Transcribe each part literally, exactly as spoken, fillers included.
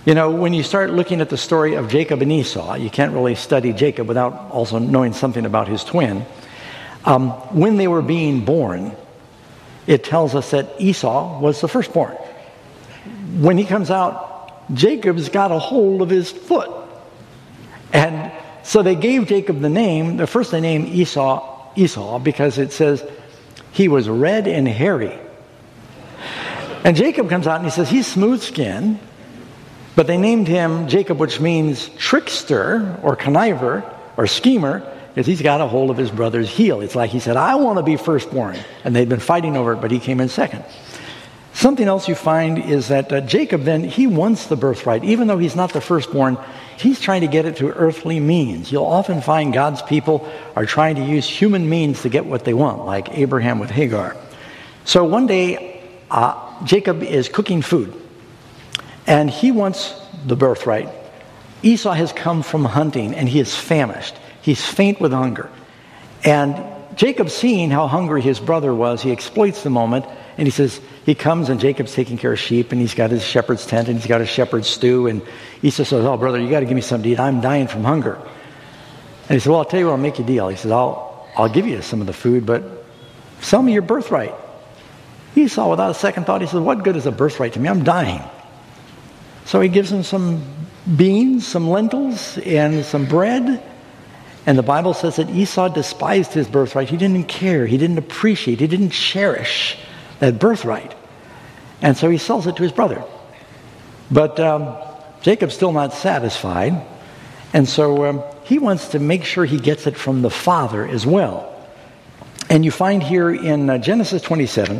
You know, when you start looking at the story of Jacob and Esau, you can't really study Jacob without also knowing something about his twin. Um, when they were being born, it tells us that Esau was the firstborn. When he comes out, Jacob's got a hold of his foot. And so they gave Jacob the name, the first they named Esau, Esau, because it says he was red and hairy. And Jacob comes out and he says he's smooth-skinned. But they named him Jacob, which means trickster or conniver or schemer, because he's got a hold of his brother's heel. It's like he said, I want to be firstborn. And they'd been fighting over it, but he came in second. Something else you find is that uh, Jacob then, he wants the birthright. Even though he's not the firstborn, he's trying to get it through earthly means. You'll often find God's people are trying to use human means to get what they want, like Abraham with Hagar. So one day, uh, Jacob is cooking food. And he wants the birthright. Esau has come from hunting, and he is famished. He's faint with hunger. And Jacob, seeing how hungry his brother was, he exploits the moment, and he says, he comes, and Jacob's taking care of sheep, and he's got his shepherd's tent, and he's got his shepherd's stew, and Esau says, oh, brother, you got to give me something to eat. I'm dying from hunger. And he said, well, I'll tell you what, I'll make you a deal. He says, I'll, I'll give you some of the food, but sell me your birthright. Esau, without a second thought, he says, what good is a birthright to me? I'm dying. So he gives him some beans, some lentils, and some bread. And the Bible says that Esau despised his birthright. He didn't care. He didn't appreciate. He didn't cherish that birthright. And so he sells it to his brother. But um, Jacob's still not satisfied. And so um, he wants to make sure he gets it from the father as well. And you find here in uh, Genesis twenty-seven,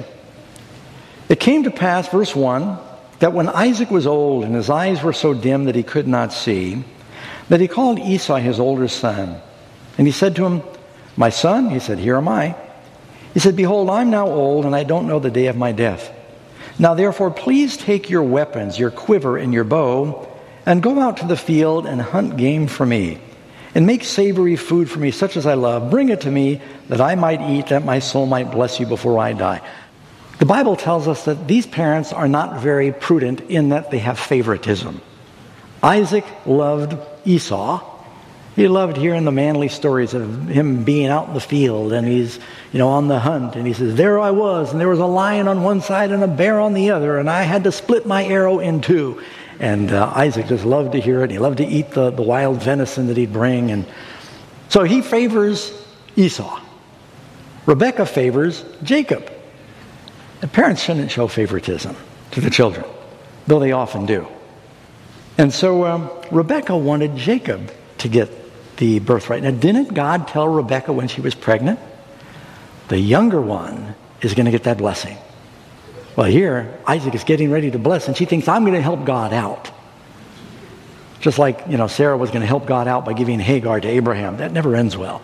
it came to pass, verse one, that when Isaac was old and his eyes were so dim that he could not see, that he called Esau his older son. And he said to him, my son, he said, here am I. He said, behold, I'm now old, and I don't know the day of my death. Now therefore, please take your weapons, your quiver and your bow, and go out to the field and hunt game for me, and make savory food for me, such as I love. Bring it to me, that I might eat, that my soul might bless you before I die. The Bible tells us that these parents are not very prudent in that they have favoritism. Isaac loved Esau. He loved hearing the manly stories of him being out in the field, and he's, you know, on the hunt, and he says, there I was, and there was a lion on one side and a bear on the other, and I had to split my arrow in two. And uh, Isaac just loved to hear it. He loved to eat the, the wild venison that he'd bring. And so he favors Esau. Rebekah favors Jacob. And parents shouldn't show favoritism to the children, though they often do. And so um, Rebekah wanted Jacob to get the birthright. Now, didn't God tell Rebekah when she was pregnant, the younger one is going to get that blessing? Well, here, Isaac is getting ready to bless, and she thinks, I'm going to help God out. Just like, you know, Sarah was going to help God out by giving Hagar to Abraham. That never ends well.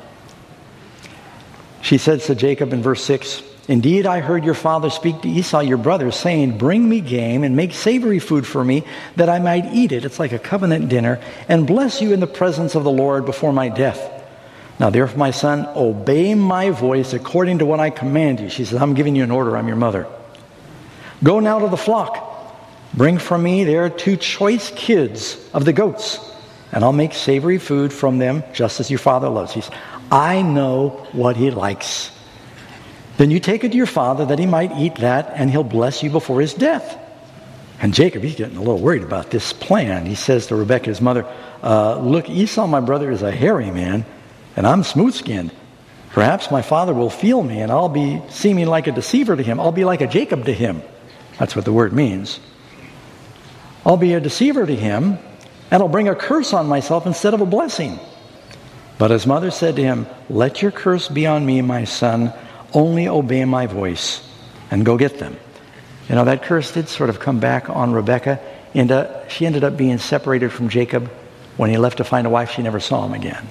She says to Jacob in verse six, indeed, I heard your father speak to Esau, your brother, saying, bring me game and make savory food for me, that I might eat it. It's like a covenant dinner, and bless you in the presence of the Lord before my death. Now, therefore, my son, obey my voice according to what I command you. She says, I'm giving you an order. I'm your mother. Go now to the flock. Bring from me there two choice kids of the goats, and I'll make savory food from them, just as your father loves. He says, I know what he likes. Then you take it to your father that he might eat that, and he'll bless you before his death. And Jacob, he's getting a little worried about this plan. He says to Rebekah, his mother, uh, look, Esau, my brother, is a hairy man, and I'm smooth-skinned. Perhaps my father will feel me, and I'll be seeming like a deceiver to him. I'll be like a Jacob to him. That's what the word means. I'll be a deceiver to him, and I'll bring a curse on myself instead of a blessing. But his mother said to him, let your curse be on me, my son. Only obey my voice and go get them. You know, that curse did sort of come back on Rebekah, and uh, she ended up being separated from Jacob. When he left to find a wife, she never saw him again.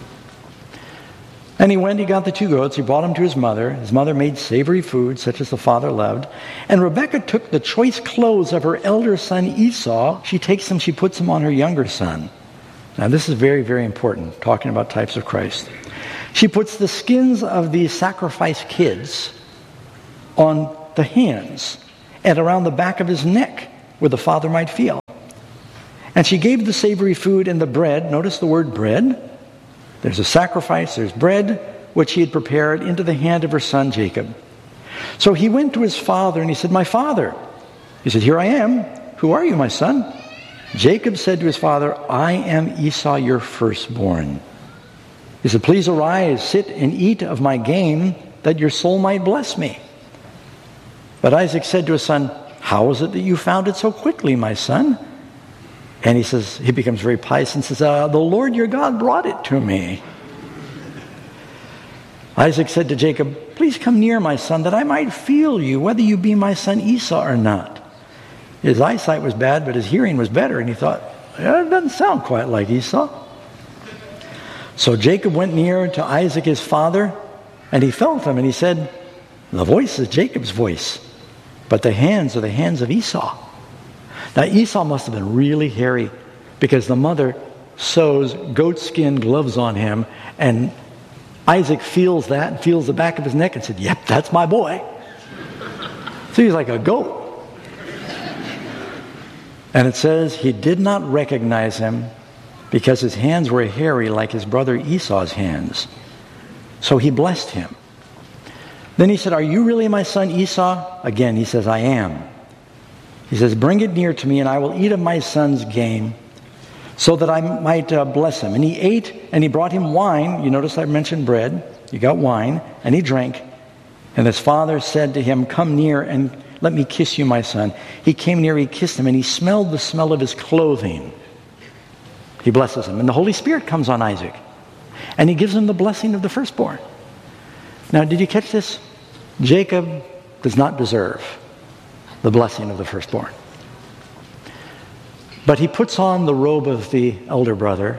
And he went, he got the two goats, he brought them to his mother. His mother made savory food, such as the father loved. And Rebekah took the choice clothes of her elder son Esau. She takes them, she puts them on her younger son. Now this is very, very important, talking about types of Christ. She puts the skins of these sacrificed kids on the hands and around the back of his neck, where the father might feel. And she gave the savory food and the bread. Notice the word bread. There's a sacrifice, there's bread, which he had prepared, into the hand of her son Jacob. So he went to his father and he said, "My father." He said, "Here I am. Who are you, my son?" Jacob said to his father, "I am Esau, your firstborn." He said, "Please arise, sit and eat of my game, that your soul might bless me." But Isaac said to his son, "How is it that you found it so quickly, my son?" And he says, he becomes very pious and says, uh, "The Lord your God brought it to me." Isaac said to Jacob, "Please come near, my son, that I might feel you, whether you be my son Esau or not." His eyesight was bad, but his hearing was better, and he thought, "Yeah, it doesn't sound quite like Esau." So Jacob went near to Isaac his father, and he felt him, and he said, "The voice is Jacob's voice, but the hands are the hands of Esau." Now Esau must have been really hairy, because the mother sews goatskin gloves on him, and Isaac feels that and feels the back of his neck and said, "Yep, that's my boy." So he's like a goat. And it says he did not recognize him because his hands were hairy like his brother Esau's hands. So he blessed him. Then he said, "Are you really my son Esau?" Again, he says, "I am." He says, "Bring it near to me, and I will eat of my son's game, so that I might uh, bless him." And he ate, and he brought him wine. You notice I mentioned bread. You got wine, and he drank. And his father said to him, "Come near and let me kiss you, my son." He came near, he kissed him, and he smelled the smell of his clothing. He blesses him. And the Holy Spirit comes on Isaac, and he gives him the blessing of the firstborn. Now, did you catch this? Jacob does not deserve the blessing of the firstborn. But he puts on the robe of the elder brother,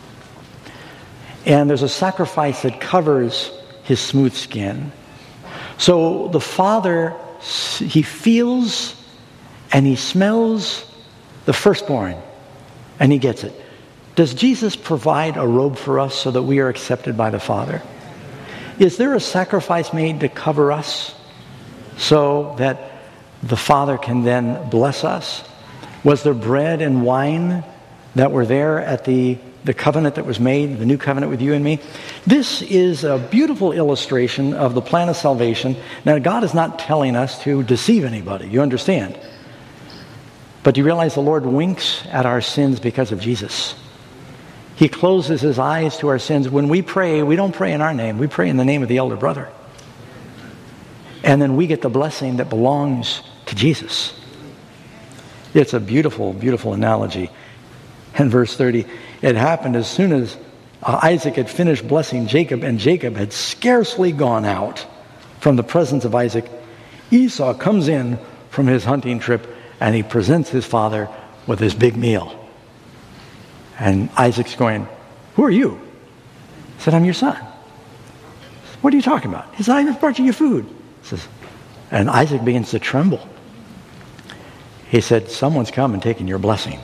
and there's a sacrifice that covers his smooth skin. So the father, he feels and he smells the firstborn, and he gets it. Does Jesus provide a robe for us so that we are accepted by the Father? Is there a sacrifice made to cover us so that the Father can then bless us? Was there bread and wine that were there at the, the covenant that was made, the new covenant with you and me? This is a beautiful illustration of the plan of salvation. Now, God is not telling us to deceive anybody, you understand. But do you realize the Lord winks at our sins because of Jesus? He closes his eyes to our sins. When we pray, we don't pray in our name. We pray in the name of the elder brother. And then we get the blessing that belongs to Jesus. It's a beautiful, beautiful analogy. And verse thirty, it happened as soon as uh, Isaac had finished blessing Jacob, and Jacob had scarcely gone out from the presence of Isaac, Esau comes in from his hunting trip, and he presents his father with his big meal. And Isaac's going, "Who are you?" He said, "I'm your son." "What are you talking about?" He said, "I just brought you your food." He says, and Isaac begins to tremble. He said, "Someone's come and taken your blessing."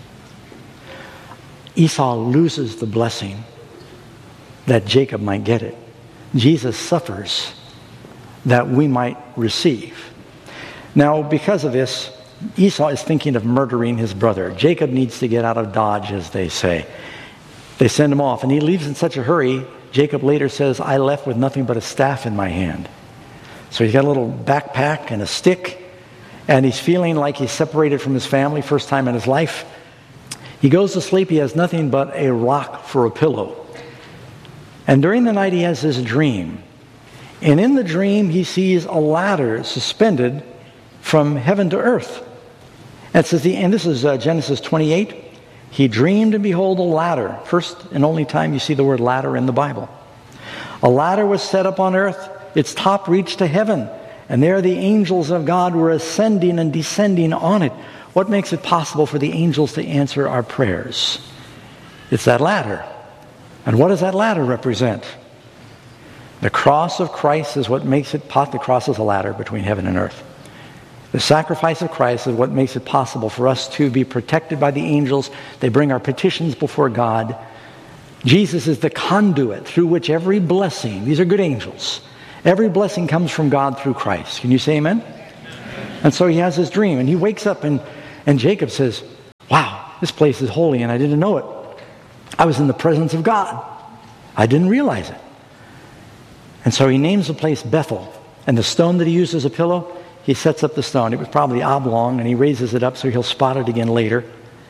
Esau loses the blessing that Jacob might get it. Jesus suffers that we might receive. Now, because of this, Esau is thinking of murdering his brother. Jacob needs to get out of Dodge, as they say. They send him off, and he leaves in such a hurry. Jacob later says, "I left with nothing but a staff in my hand." So he's got a little backpack and a stick, and he's feeling like he's separated from his family, first time in his life. He goes to sleep. He has nothing but a rock for a pillow. And during the night, he has this dream. And in the dream, he sees a ladder suspended from heaven to earth. And it says, the, and this is uh, Genesis twenty-eight. He dreamed, and behold, a ladder. First and only time you see the word ladder in the Bible. A ladder was set up on earth. Its top reached to heaven. And there the angels of God were ascending and descending on it. What makes it possible for the angels to answer our prayers? It's that ladder. And what does that ladder represent? The cross of Christ is what makes it possible. The cross is a ladder between heaven and earth. The sacrifice of Christ is what makes it possible for us to be protected by the angels. They bring our petitions before God. Jesus is the conduit through which every blessing, these are good angels, every blessing comes from God through Christ. Can you say amen? And so he has this dream, and he wakes up, and, and Jacob says, "Wow, this place is holy, and I didn't know it. I was in the presence of God. I didn't realize it. And so he names the place Bethel. And the stone that he used as a pillow, he sets up the stone. It was probably oblong, and he raises it up so he'll spot it again later.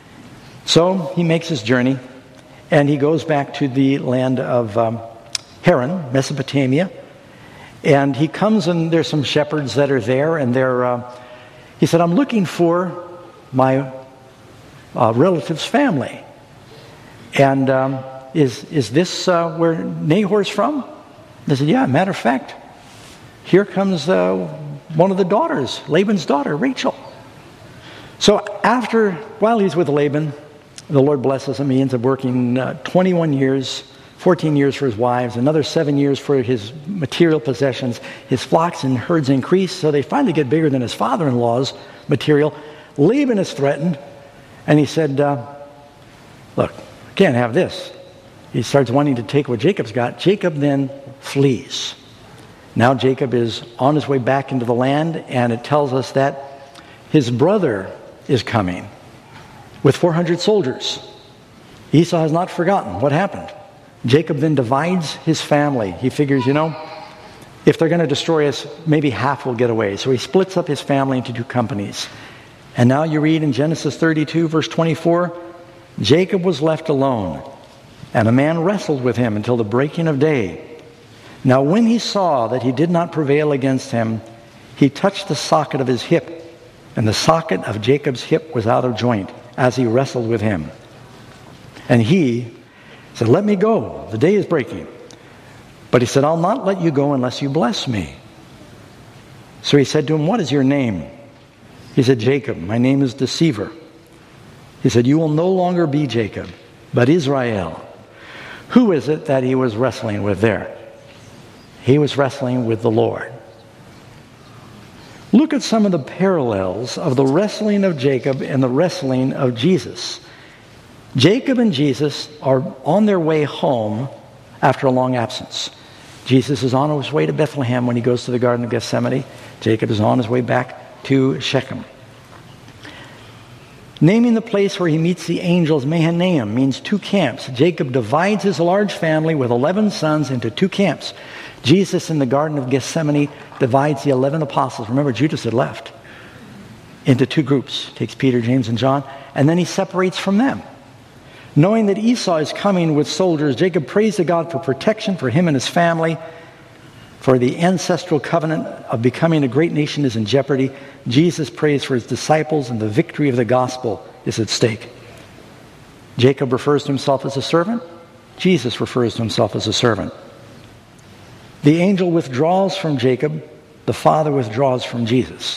So he makes his journey, and he goes back to the land of um, Haran, Mesopotamia. And he comes, and there's some shepherds that are there, and they're, uh, he said, I'm looking for my uh, relative's family. And um, is is this uh, where Nahor's from? They said, yeah, matter of fact, here comes uh, one of the daughters, Laban's daughter, Rachel. So after, while he's with Laban, the Lord blesses him. He ends up working uh, twenty-one years, fourteen years for his wives, another seven years for his material possessions. His flocks and herds increase, so they finally get bigger than his father-in-law's material. Laban is threatened, and he said, uh, look, I can't have this. He starts wanting to take what Jacob's got. Jacob then flees. Now Jacob is on his way back into the land, and it tells us that his brother is coming with four hundred soldiers. Esau has not forgotten what happened. Jacob then divides his family. He figures, you know, if they're going to destroy us, maybe half will get away. So he splits up his family into two companies. And now you read in Genesis thirty-two, verse twenty-four, Jacob was left alone, and a man wrestled with him until the breaking of day. Now when he saw that he did not prevail against him, he touched the socket of his hip, and the socket of Jacob's hip was out of joint as he wrestled with him. And he said, let me go, the day is breaking. But he said, I'll not let you go unless you bless me. So he said to him, what is your name? He said, Jacob. My name is Deceiver. He said, you will no longer be Jacob, but Israel. Who is it that he was wrestling with there? He was wrestling with the Lord. Look at some of the parallels of the wrestling of Jacob and the wrestling of Jesus. Jacob and Jesus are on their way home after a long absence. Jesus is on his way to Bethlehem when he goes to the Garden of Gethsemane. Jacob is on his way back to Shechem. Naming the place where he meets the angels, Mahanaim, means two camps. Jacob divides his large family with eleven sons into two camps. Jesus in the Garden of Gethsemane divides the eleven apostles. Remember, Judas had left. Into two groups. Takes Peter, James, and John. And then he separates from them. Knowing that Esau is coming with soldiers, Jacob prays to God for protection for him and his family. For the ancestral covenant of becoming a great nation is in jeopardy. Jesus prays for his disciples, and the victory of the gospel is at stake. Jacob refers to himself as a servant. Jesus refers to himself as a servant. The angel withdraws from Jacob. The Father withdraws from Jesus.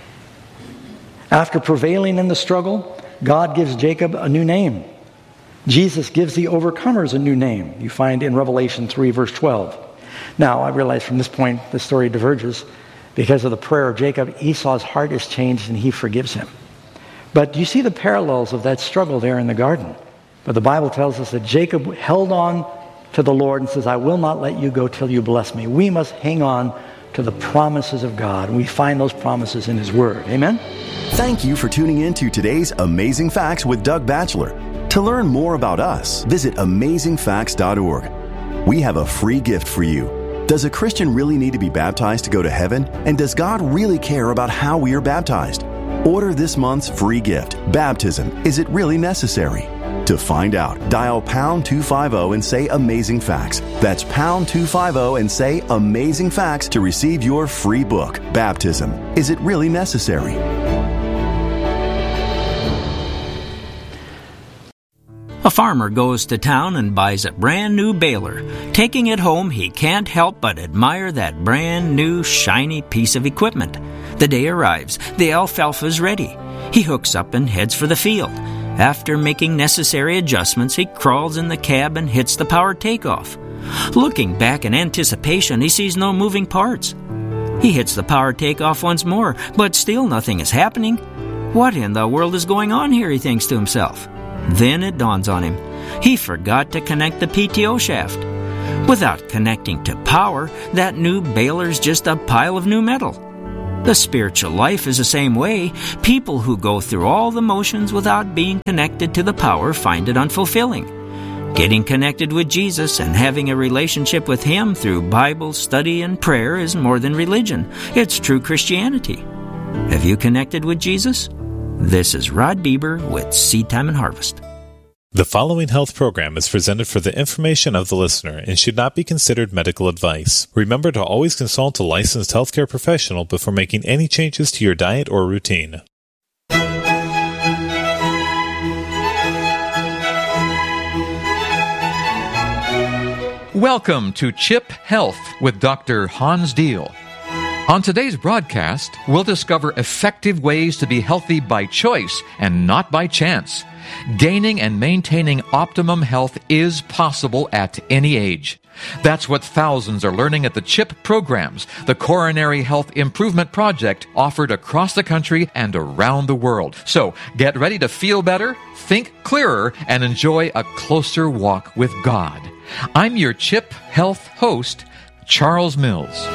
After prevailing in the struggle, God gives Jacob a new name. Jesus gives the overcomers a new name. You find in Revelation three, verse twelve. Now, I realize from this point the story diverges. Because of the prayer of Jacob, Esau's heart is changed and he forgives him. But you see the parallels of that struggle there in the garden. But the Bible tells us that Jacob held on to the Lord and says, I will not let you go till you bless me. We must hang on to the promises of God. We find those promises in his word. Amen? Thank you for tuning in to today's Amazing Facts with Doug Batchelor. To learn more about us, visit amazing facts dot org. We have a free gift for you. Does a Christian really need to be baptized to go to heaven? And does God really care about how we are baptized? Order this month's free gift, Baptism. Is it really necessary? To find out, dial pound two fifty and say Amazing Facts. That's pound two fifty and say Amazing Facts to receive your free book, Baptism. Is it really necessary? A farmer goes to town and buys a brand new baler. Taking it home, he can't help but admire that brand new shiny piece of equipment. The day arrives. The alfalfa's ready. He hooks up and heads for the field. After making necessary adjustments, he crawls in the cab and hits the power takeoff. Looking back in anticipation, he sees no moving parts. He hits the power takeoff once more, but still nothing is happening. What in the world is going on here, he thinks to himself. Then it dawns on him. He forgot to connect the P T O shaft. Without connecting to power, that new baler's just a pile of new metal. The spiritual life is the same way. People who go through all the motions without being connected to the power find it unfulfilling. Getting connected with Jesus and having a relationship with Him through Bible study and prayer is more than religion. It's true Christianity. Have you connected with Jesus? This is Rod Bieber with Seed Time and Harvest. The following health program is presented for the information of the listener and should not be considered medical advice. Remember to always consult a licensed healthcare professional before making any changes to your diet or routine. Welcome to Chip Health with Doctor Hans Deal. On today's broadcast, we'll discover effective ways to be healthy by choice and not by chance. Gaining and maintaining optimum health is possible at any age. That's what thousands are learning at the CHIP programs, the Coronary Health Improvement Project offered across the country and around the world. So get ready to feel better, think clearer, and enjoy a closer walk with God. I'm your CHIP Health host, Charles Mills.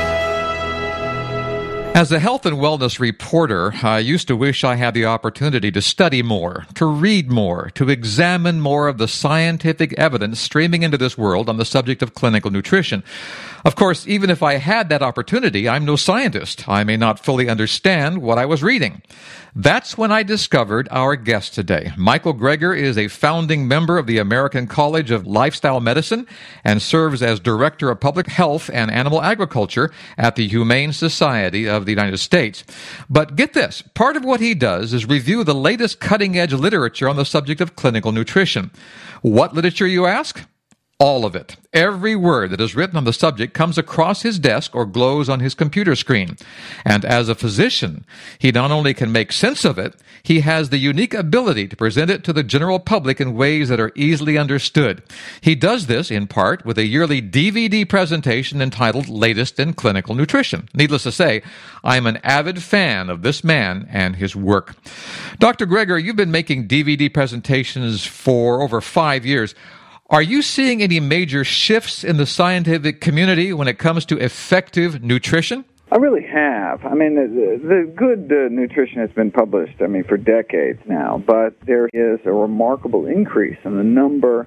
As a health and wellness reporter, I used to wish I had the opportunity to study more, to read more, to examine more of the scientific evidence streaming into this world on the subject of clinical nutrition. Of course, even if I had that opportunity, I'm no scientist. I may not fully understand what I was reading. That's when I discovered our guest today. Michael Greger is a founding member of the American College of Lifestyle Medicine and serves as Director of Public Health and Animal Agriculture at the Humane Society of the United States. But get this, part of what he does is review the latest cutting-edge literature on the subject of clinical nutrition. What literature, you ask? All of it. Every word that is written on the subject comes across his desk or glows on his computer screen. And as a physician, he not only can make sense of it, he has the unique ability to present it to the general public in ways that are easily understood. He does this, in part, with a yearly D V D presentation entitled Latest in Clinical Nutrition. Needless to say, I'm an avid fan of this man and his work. Doctor Greger, you've been making D V D presentations for over five years. Are you seeing any major shifts in the scientific community when it comes to effective nutrition? I really have. I mean, the, the good uh, nutrition has been published, I mean, for decades now, but there is a remarkable increase in the number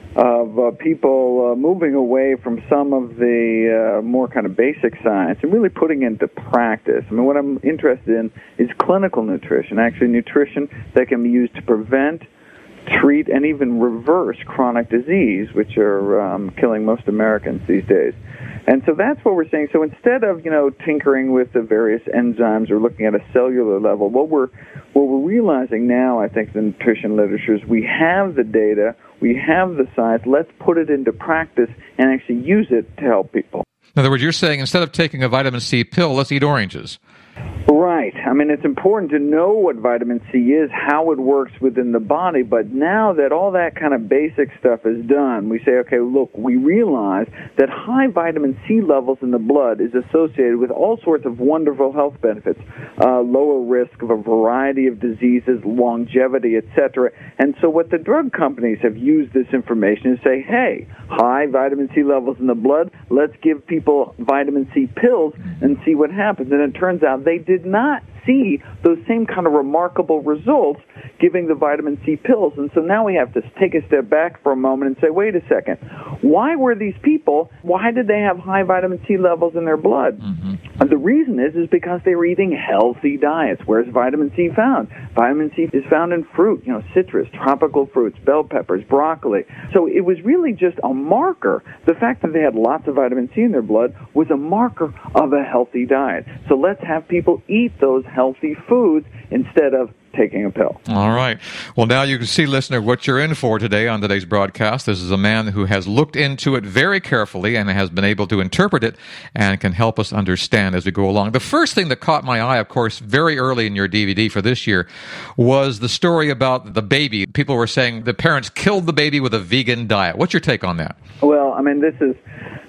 of uh, people uh, moving away from some of the uh, more kind of basic science and really putting into practice. I mean, what I'm interested in is clinical nutrition, actually nutrition that can be used to prevent, treat, and even reverse chronic disease, which are um, killing most Americans these days. And so that's what we're saying. So instead of, you know, tinkering with the various enzymes or looking at a cellular level, what we're what we're realizing now, I think, the nutrition literature is we have the data, we have the science, let's put it into practice and actually use it to help people. In other words, you're saying instead of taking a vitamin C pill, let's eat oranges. Right. I mean, it's important to know what vitamin C is, how it works within the body, but now that all that kind of basic stuff is done, we say, okay, look, we realize that high vitamin C levels in the blood is associated with all sorts of wonderful health benefits, uh, lower risk of a variety of diseases, longevity, et cetera. And so what the drug companies have used this information to say, hey, high vitamin C levels in the blood, let's give people vitamin C pills and see what happens. And it turns out they did not see those same kind of remarkable results giving the vitamin C pills. And so now we have to take a step back for a moment and say, wait a second, why were these people, why did they have high vitamin C levels in their blood? Mm-hmm. And the reason is, is because they were eating healthy diets. Where's vitamin C found? Vitamin C is found in fruit, you know, citrus, tropical fruits, bell peppers, broccoli. So it was really just a marker. The fact that they had lots of vitamin C in their blood was a marker of a healthy diet. So let's have people eat those healthy foods instead of taking a pill. All right. Well, now you can see, listener, what you're in for today on today's broadcast. This is a man who has looked into it very carefully and has been able to interpret it and can help us understand as we go along. The first thing that caught my eye, of course, very early in your D V D for this year was the story about the baby. People were saying the parents killed the baby with a vegan diet. What's your take on that? Well, I mean, this is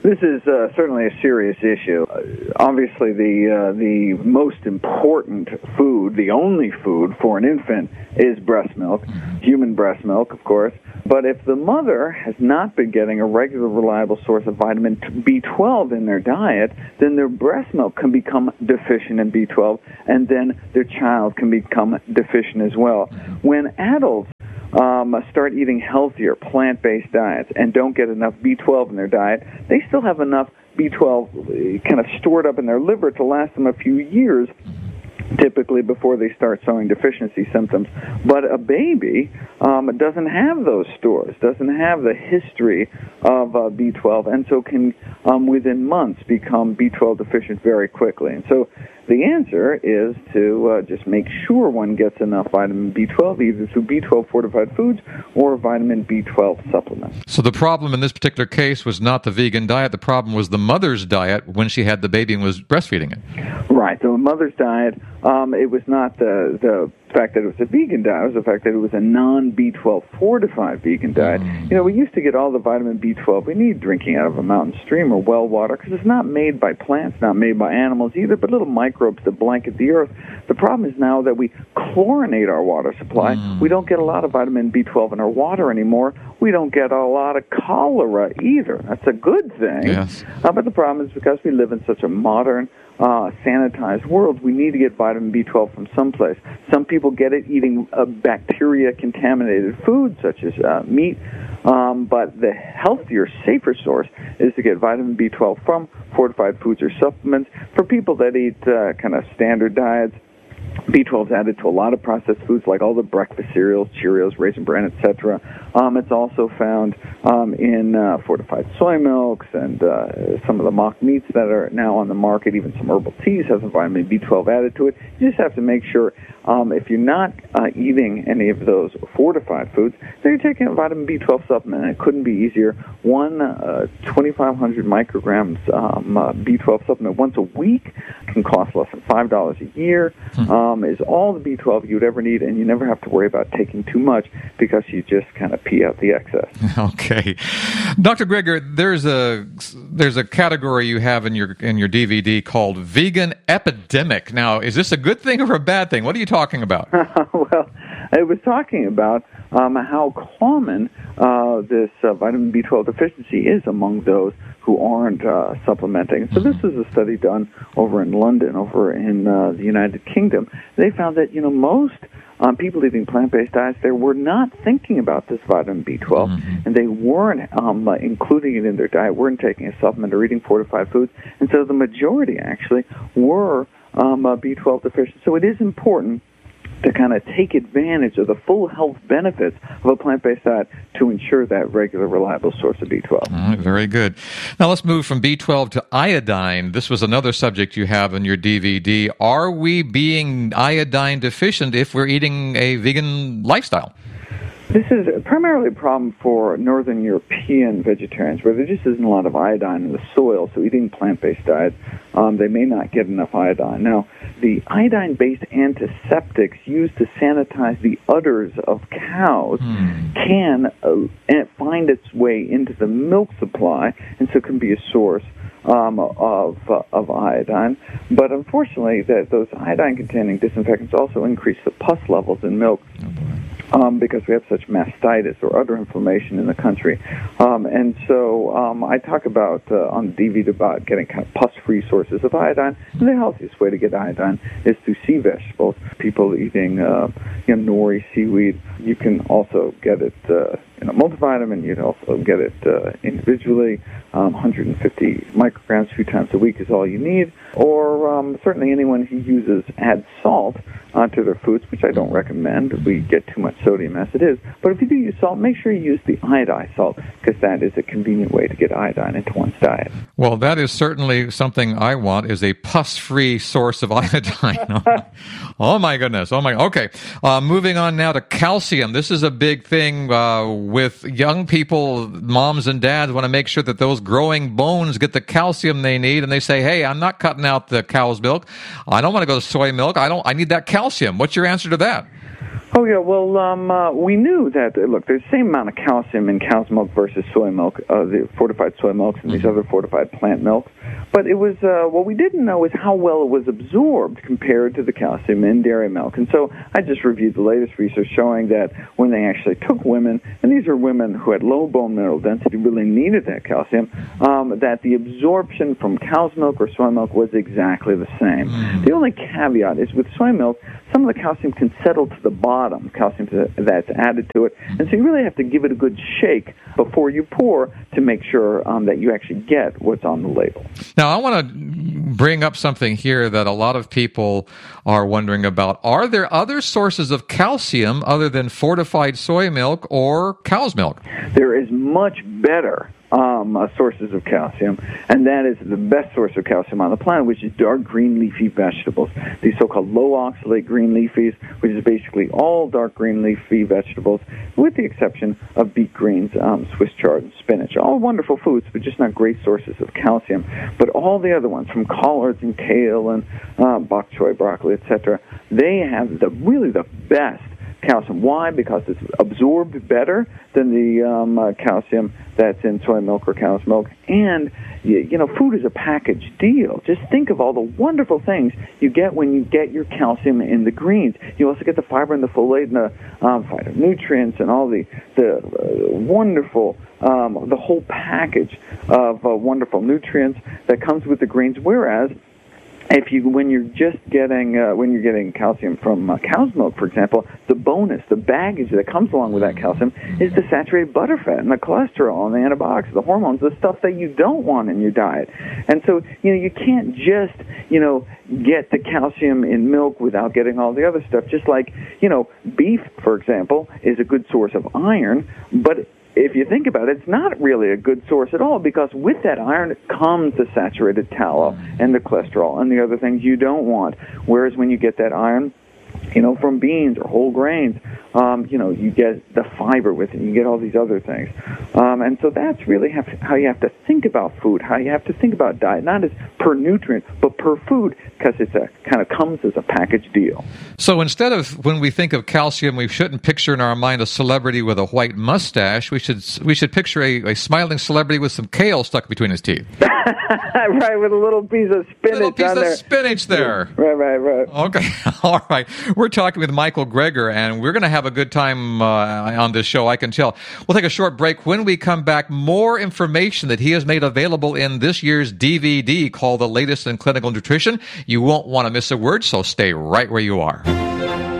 This is uh, certainly a serious issue. Uh, obviously, the uh, the most important food, the only food for an infant, is breast milk, human breast milk, of course. But if the mother has not been getting a regular, reliable source of vitamin B twelve in their diet, then their breast milk can become deficient in B twelve, and then their child can become deficient as well. When adults Um, start eating healthier plant-based diets and don't get enough B twelve in their diet, they still have enough B twelve kind of stored up in their liver to last them a few years, typically before they start showing deficiency symptoms. But a baby um, doesn't have those stores, doesn't have the history of uh, B twelve, and so can, um, within months, become B twelve deficient very quickly. And so the answer is to uh, just make sure one gets enough vitamin B twelve, either through B twelve fortified foods or vitamin B twelve supplements. So the problem in this particular case was not the vegan diet. The problem was the mother's diet when she had the baby and was breastfeeding it. Right. So the mother's diet, um, it was not the, the fact that it was a vegan diet. It was the fact that it was a non-B twelve fortified vegan diet. Mm. You know, we used to get all the vitamin B twelve we need drinking out of a mountain stream or well water because it's not made by plants, not made by animals either, but little microbes that blanket the earth. The problem is now that we chlorinate our water supply, mm. we don't get a lot of vitamin B twelve in our water anymore. We don't get a lot of cholera either. That's a good thing. Yes. Uh, but the problem is because we live in such a modern, uh, sanitized world, we need to get vitamin B twelve from someplace. Some people get it eating uh, bacteria-contaminated foods such as uh, meat, um, but the healthier, safer source is to get vitamin B twelve from fortified foods or supplements. For people that eat uh, kind of standard diets, B twelve is added to a lot of processed foods like all the breakfast cereals, Cheerios, Raisin Bran, et cetera. Um, it's also found um, in uh, fortified soy milks and uh, some of the mock meats that are now on the market. Even some herbal teas have some vitamin B twelve added to it. You just have to make sure um, if you're not uh, eating any of those fortified foods, then you're taking a vitamin B twelve supplement. And it couldn't be easier. One uh, twenty-five hundred micrograms um, uh, B twelve supplement once a week can cost less than five dollars a year. Hmm. Um, is all the B twelve you'd ever need, and you never have to worry about taking too much because you just kind of pee out the excess. Okay, Doctor Greger, there's a there's a category you have in your in your D V D called Vegan Epidemic. Now, is this a good thing or a bad thing? What are you talking about? Well, I was talking about um, how common uh, this uh, vitamin B twelve deficiency is among those who aren't uh, supplementing. So this is a study done over in London, over in uh, the United Kingdom. They found that, you know, most um, people eating plant-based diets, they were not thinking about this vitamin B twelve, mm-hmm. and they weren't um, uh, including it in their diet, weren't taking a supplement or eating fortified foods, and so the majority actually were um, uh, B twelve deficient. So it is important to kind of take advantage of the full health benefits of a plant-based diet to ensure that regular, reliable source of B twelve. All right, very good. Now let's move from B twelve to iodine. This was another subject you have in your D V D. Are we being iodine deficient if we're eating a vegan lifestyle? This is primarily a problem for Northern European vegetarians, where there just isn't a lot of iodine in the soil, so eating plant-based diets, um, they may not get enough iodine. Now, the iodine-based antiseptics used to sanitize the udders of cows hmm. can uh, find its way into the milk supply, and so can be a source Um, of uh, of iodine, but unfortunately, that those iodine-containing disinfectants also increase the pus levels in milk. Um, because we have such mastitis or udder inflammation in the country. Um, and so um, I talk about uh, on the D V D about getting kind of pus-free sources of iodine. And the healthiest way to get iodine is through sea vegetables. People eating uh, you know, nori, seaweed. You can also get it uh, in a multivitamin. You can also get it uh, individually. Um, one hundred fifty micrograms a few times a week is all you need. Or um, certainly anyone who uses adds salt onto their foods, which I don't recommend. We get too much sodium as it is. But if you do use salt, make sure you use the iodized salt, because that is a convenient way to get iodine into one's diet. Well, that is certainly something I want, is a pus-free source of iodine. Oh, my goodness. Oh, my. Okay. Uh, moving on now to calcium. This is a big thing uh, with young people. Moms and dads want to make sure that those growing bones get the calcium they need, and they say, hey, I'm not cutting out the cow's milk. I don't want to go to soy milk. I don't. I need that calcium. What's your answer to that? Oh, yeah. Well, um, uh, we knew that, uh, look, there's the same amount of calcium in cow's milk versus soy milk, uh, the fortified soy milks and these other fortified plant milks. But it was, uh, what we didn't know is how well it was absorbed compared to the calcium in dairy milk. And so I just reviewed the latest research showing that when they actually took women, and these are women who had low bone mineral density, really needed that calcium, um, that the absorption from cow's milk or soy milk was exactly the same. Mm. The only caveat is with soy milk, some of the calcium can settle to the bottom, calcium that's added to it, and so you really have to give it a good shake before you pour to make sure um, that you actually get what's on the label. Now, I want to bring up something here that a lot of people are wondering about. Are there other sources of calcium other than fortified soy milk or cow's milk? There is much better Um, uh, sources of calcium, and that is the best source of calcium on the planet, which is dark green leafy vegetables. These so-called low oxalate green leafies, which is basically all dark green leafy vegetables, with the exception of beet greens, um, Swiss chard, and spinach. All wonderful foods, but just not great sources of calcium. But all the other ones, from collards and kale and uh, bok choy, broccoli, et cetera, they have the really the best calcium. Why? Because it's absorbed better than the um, uh, calcium that's in soy milk or cow's milk. And, you, you know, food is a package deal. Just think of all the wonderful things you get when you get your calcium in the greens. You also get the fiber and the folate and the um, phytonutrients and all the, the uh, wonderful, um, the whole package of uh, wonderful nutrients that comes with the greens, whereas if you, when you're just getting, uh, when you're getting calcium from uh, cow's milk, for example, the bonus, the baggage that comes along with that calcium is the saturated butterfat and the cholesterol and the antibiotics, the hormones, the stuff that you don't want in your diet. And so, you know, you can't just, you know, get the calcium in milk without getting all the other stuff. Just like, you know, beef, for example, is a good source of iron, but if you think about it, it's not really a good source at all, because with that iron comes the saturated tallow and the cholesterol and the other things you don't want. Whereas when you get that iron, you know, from beans or whole grains, um, you know, you get the fiber with it, you get all these other things. Um, and so that's really have to, how you have to think about food, how you have to think about diet, not as per nutrient, but per food, because it's a kind of comes as a package deal. So instead of, when we think of calcium, we shouldn't picture in our mind a celebrity with a white mustache. We should we should picture a, a smiling celebrity with some kale stuck between his teeth. Right, with a little piece of spinach little piece on of there. spinach there. Right, right, right. Okay, all right. We're talking with Michael Greger, and we're going to have a good time uh, on this show, I can tell. We'll take a short break. When we come back, more information that he has made available in this year's D V D called The Latest in Clinical Nutrition. You won't want to miss a word, so stay right where you are.